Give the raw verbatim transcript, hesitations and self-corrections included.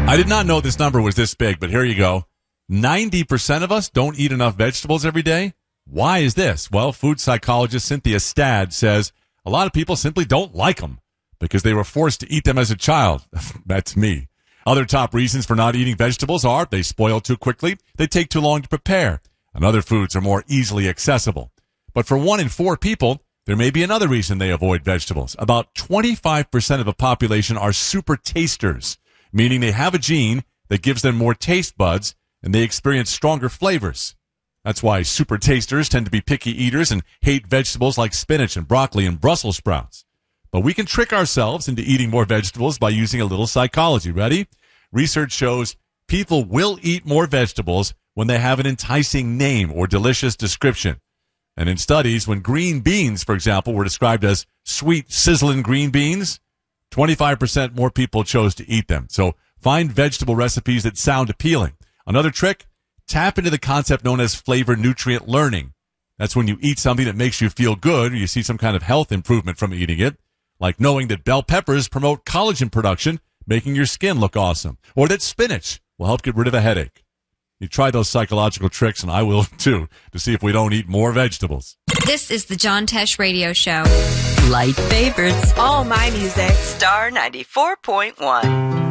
I did not know this number was this big, but here you go. ninety percent of us don't eat enough vegetables every day. Why is this? Well, food psychologist Cynthia Stad says a lot of people simply don't like them because they were forced to eat them as a child. That's me. Other top reasons for not eating vegetables are they spoil too quickly, they take too long to prepare, and other foods are more easily accessible. But for one in four people, there may be another reason they avoid vegetables. About twenty-five percent of the population are super tasters, meaning they have a gene that gives them more taste buds and they experience stronger flavors. That's why super tasters tend to be picky eaters and hate vegetables like spinach and broccoli and Brussels sprouts. But we can trick ourselves into eating more vegetables by using a little psychology. Ready? Research shows people will eat more vegetables when they have an enticing name or delicious description. And in studies, when green beans, for example, were described as sweet, sizzling green beans, twenty-five percent more people chose to eat them. So find vegetable recipes that sound appealing. Another trick, tap into the concept known as flavor nutrient learning. That's when you eat something that makes you feel good or you see some kind of health improvement from eating it, like knowing that bell peppers promote collagen production, making your skin look awesome, or that spinach will help get rid of a headache. You try those psychological tricks, and I will too, to see if we don't eat more vegetables. This is the John Tesh Radio Show. Light favorites. All my music. Star ninety-four point one.